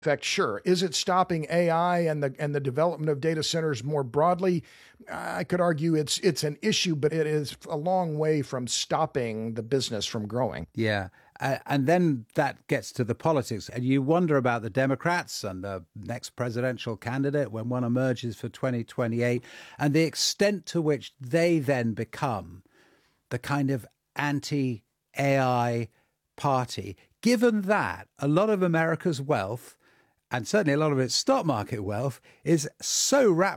Fact, sure. Is it stopping AI and the development of data centers more broadly? I could argue it's an issue, but it is a long way from stopping the business from growing. Yeah. And then that gets to the politics. And you wonder about the Democrats and the next presidential candidate when one emerges for 2028 and the extent to which they then become the kind of anti-AI party, given that a lot of America's wealth, and certainly a lot of its stock market wealth, is so wrapped